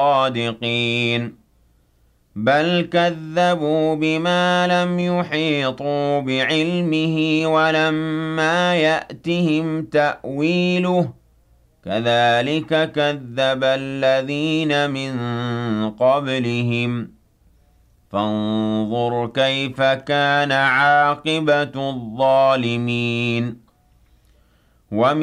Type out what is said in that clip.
الصادقين بل كذبوا بما لم يحيطوا بعلمه ولما يأتهم تأويله كذلك كذب الذين من قبلهم فانظر كيف كان عاقبة الظالمين